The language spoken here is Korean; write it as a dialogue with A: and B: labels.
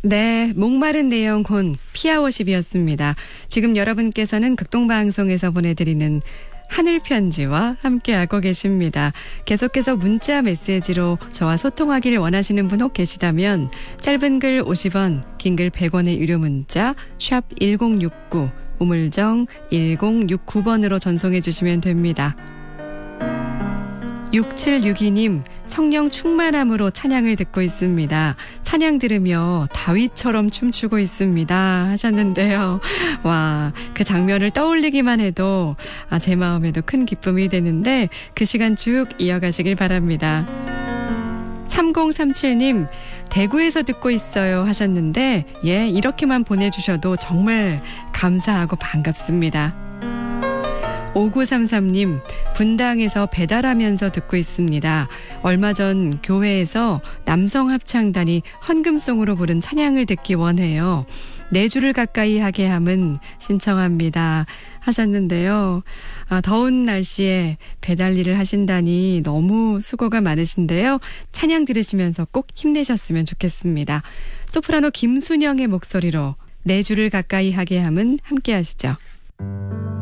A: 네, 목마른 내영혼 피아워십이었습니다. 지금 여러분께서는 극동방송에서 보내드리는 하늘편지와 함께하고 계십니다. 계속해서 문자 메시지로 저와 소통하기를 원하시는 분 혹 계시다면 짧은 글 50원, 긴 글 100원의 유료 문자 샵 1069, 우물정 1069번으로 전송해 주시면 됩니다. 6762님, 성령 충만함으로 찬양을 듣고 있습니다. 찬양 들으며 다윗처럼 춤추고 있습니다 하셨는데요. 와, 그 장면을 떠올리기만 해도 제 마음에도 큰 기쁨이 되는데 그 시간 쭉 이어가시길 바랍니다. 3037님, 대구에서 듣고 있어요 하셨는데 이렇게만 보내주셔도 정말 감사하고 반갑습니다. 5933님, 분당에서 배달하면서 듣고 있습니다. 얼마 전 교회에서 남성 합창단이 헌금송으로 부른 찬양을 듣기 원해요. 4주를 가까이 하게 함은 신청합니다 하셨는데요. 더운 날씨에 배달 일을 하신다니 너무 수고가 많으신데요. 찬양 들으시면서 꼭 힘내셨으면 좋겠습니다. 소프라노 김순영의 목소리로 4주를 가까이 하게 함은 함께 하시죠.